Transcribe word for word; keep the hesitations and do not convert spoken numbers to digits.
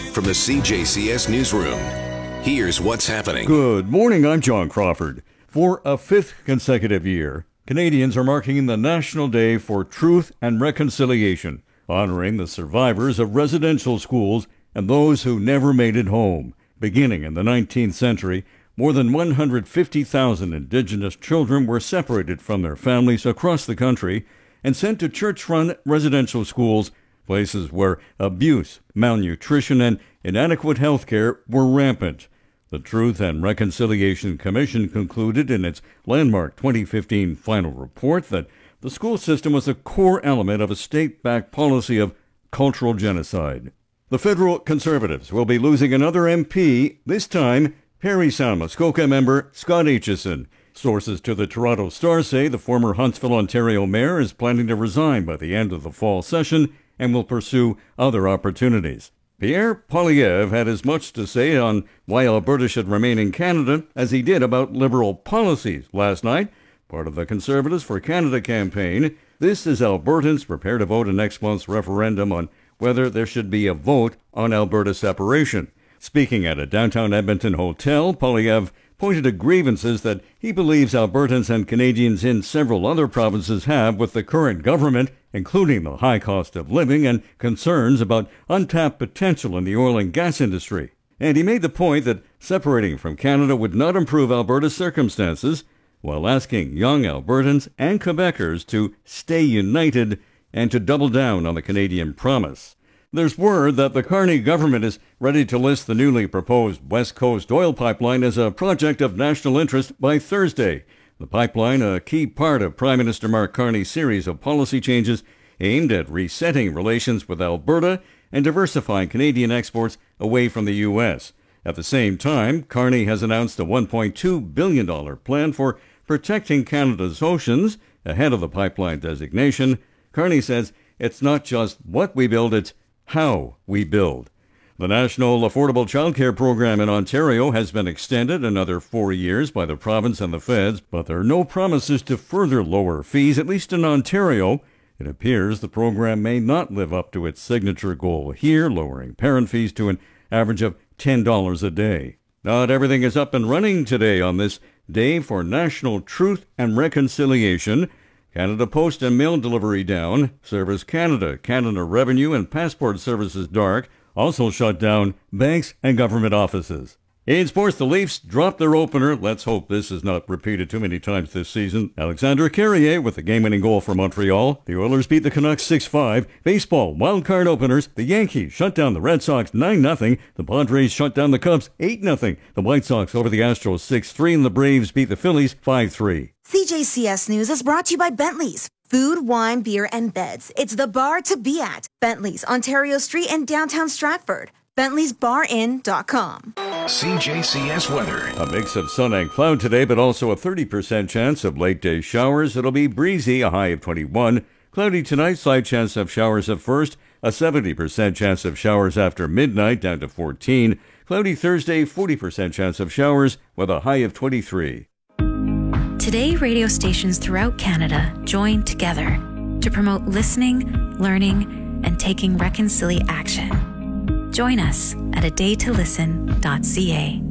from the C J C S Newsroom. Here's what's happening. Good morning, I'm John Crawford. For a fifth consecutive year, Canadians are marking the National Day for Truth and Reconciliation, honoring the survivors of residential schools and those who never made it home. Beginning in the nineteenth century, more than one hundred fifty thousand Indigenous children were separated from their families across the country and sent to church-run residential schools, places where abuse, malnutrition, and inadequate health care were rampant. The Truth and Reconciliation Commission concluded in its landmark twenty fifteen final report that the school system was a core element of a state-backed policy of cultural genocide. The federal Conservatives will be losing another M P, this time Parry Sound Muskoka member Scott Aitchison. Sources to the Toronto Star say the former Huntsville, Ontario mayor is planning to resign by the end of the fall session and will pursue other opportunities. Pierre Poilievre had as much to say on why Alberta should remain in Canada as he did about Liberal policies last night, part of the Conservatives for Canada campaign. This is Albertans prepare to vote in next month's referendum on whether there should be a vote on Alberta separation. Speaking at a downtown Edmonton hotel, Poilievre pointed to grievances that he believes Albertans and Canadians in several other provinces have with the current government, including the high cost of living and concerns about untapped potential in the oil and gas industry. And he made the point that separating from Canada would not improve Alberta's circumstances, while asking young Albertans and Quebecers to stay united and to double down on the Canadian promise. There's word that the Carney government is ready to list the newly proposed West Coast oil pipeline as a project of national interest by Thursday. The pipeline, a key part of Prime Minister Mark Carney's series of policy changes aimed at resetting relations with Alberta and diversifying Canadian exports away from the U S. At the same time, Carney has announced a one point two billion dollars plan for protecting Canada's oceans ahead of the pipeline designation. Carney says it's not just what we build, it's how we build. The National Affordable Childcare Program in Ontario has been extended another four years by the province and the feds, but there are no promises to further lower fees, at least in Ontario. It appears the program may not live up to its signature goal here, lowering parent fees to an average of ten dollars a day. Not everything is up and running today on this day for National Truth and Reconciliation. Canada Post and Mail Delivery down, Service Canada, Canada Revenue and Passport Services dark, also shut down banks and government offices. In sports, the Leafs dropped their opener. Let's hope this is not repeated too many times this season. Alexandre Carrier with the game-winning goal for Montreal. The Oilers beat the Canucks six five. Baseball, wild card openers. The Yankees shut down the Red Sox nine nothing. The Padres shut down the Cubs eight nothing. The White Sox over the Astros six three. And the Braves beat the Phillies five three. C J C S News is brought to you by Bentley's. Food, wine, beer, and beds. It's the bar to be at. Bentley's, Ontario Street in downtown Stratford. Bentley's Bar Inn dot com. C J C S weather. A mix of sun and cloud today, but also a thirty percent chance of late-day showers. It'll be breezy, a high of twenty-one. Cloudy tonight, slight chance of showers at first. A seventy percent chance of showers after midnight, down to fourteen. Cloudy Thursday, forty percent chance of showers, with a high of twenty-three. Today, radio stations throughout Canada join together to promote listening, learning, and taking reconciliation action. Join us at a day to listen dot c a.